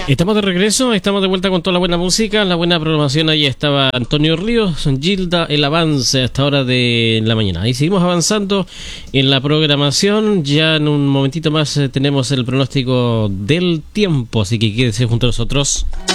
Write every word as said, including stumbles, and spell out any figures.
Estamos de regreso, estamos de vuelta con toda la buena música, la buena programación. Ahí estaba Antonio Ríos, Gilda, el avance hasta hora de la mañana. Ahí seguimos avanzando en la programación. Ya en un momentito más eh, tenemos el pronóstico del tiempo, así que quédese junto a nosotros.